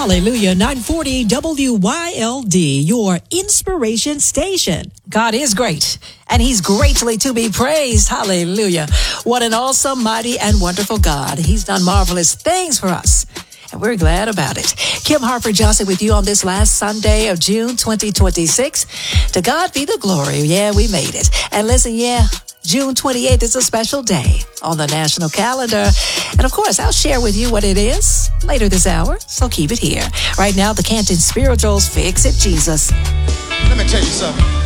Hallelujah. 940 WYLD, your inspiration station. God is great, and he's greatly to be praised. Hallelujah. What an awesome, mighty, and wonderful God. He's done marvelous things for us, and we're glad about it. Kim Harper Johnson with you on this last Sunday of June 2026. To God be the glory. Yeah, we made it. And listen, June 28th is a special day on the national calendar. And of course, I'll share with you what it is later this hour, so keep it here. Right now, the Canton Spirituals, Fix It Jesus. Let me tell you something.